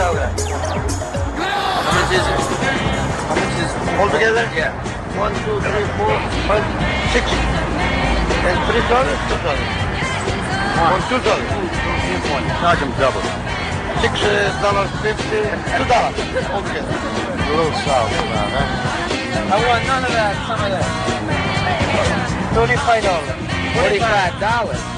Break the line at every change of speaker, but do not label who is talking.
over. How much is it? How much is it?
Altogether?
Yeah.
1, 2, 3, 4, 5, 6. And $3, $2. $2.
Charge them double.
$6.50, $2 altogether.
A little south now, huh?
I want none of that, some of that. $35.
$45.